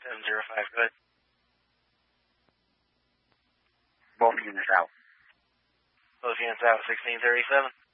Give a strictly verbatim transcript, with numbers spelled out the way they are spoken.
seven zero five, go ahead. Both units out. Both units out, sixteen thirty-seven.